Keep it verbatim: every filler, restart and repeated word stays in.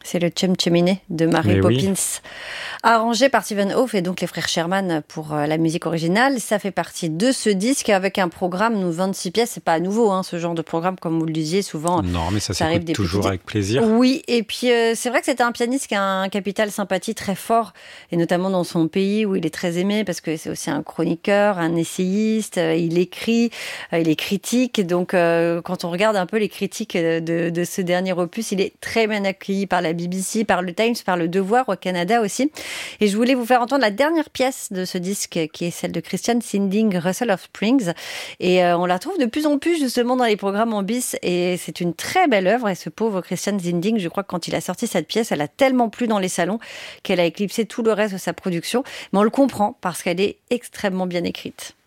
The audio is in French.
C'est le Chum Cheminé de Mary Mais Poppins, oui. arrangé par Stephen Hough et donc les frères Sherman pour la musique originale. Ça fait partie de ce disque avec un programme, nous, vingt-six pièces. C'est pas nouveau, hein, ce genre de programme, comme vous le disiez, souvent. Non, mais ça, ça arrive s'écoute des toujours petits... avec plaisir. Oui, et puis euh, c'est vrai que c'était un pianiste qui a un capital sympathie très fort, et notamment dans son pays où il est très aimé, parce que c'est aussi un chroniqueur, un essayiste, euh, il écrit, euh, il est critique. Donc euh, quand on regarde un peu les critiques de, de ce dernier opus, il est très bien accueilli par la B B C, par le Times, par le Devoir au Canada aussi. Et je voulais vous faire entendre la dernière pièce de ce disque, qui est celle de Christian Sinding, Russell of Springs. Et euh, on la trouve de plus en plus justement dans les programmes en bis. Et c'est une très belle œuvre. Et ce pauvre Christian Sinding, je crois que quand il a sorti cette pièce, elle a tellement plu dans les salons qu'elle a éclipsé tout le reste de sa production. Mais on le comprend parce qu'elle est extrêmement bien écrite.